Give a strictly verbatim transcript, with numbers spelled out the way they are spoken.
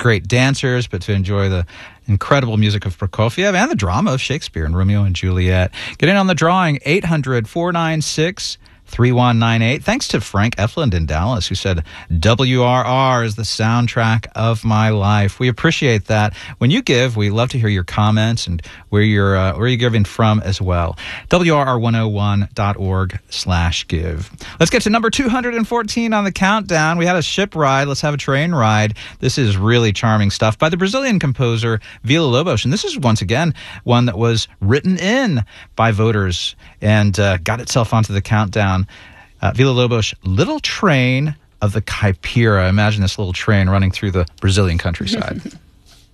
great dancers, but to enjoy the incredible music of Prokofiev and the drama of Shakespeare and Romeo and Juliet. Get in on the drawing, eight hundred, four nine six, three one nine eight. Thanks to Frank Efland in Dallas, who said, W R R is the soundtrack of my life. We appreciate that. When you give, we love to hear your comments and where you're, uh, where you're giving from as well. W R R one oh one dot org slash give. Let's get to number two hundred fourteen on the countdown. We had a ship ride. Let's have a train ride. This is really charming stuff by the Brazilian composer Villa-Lobos. And this is, once again, one that was written in by voters and uh, got itself onto the countdown. Uh, Villa-Lobos, Little Train of the Caipira. Imagine this little train running through the Brazilian countryside.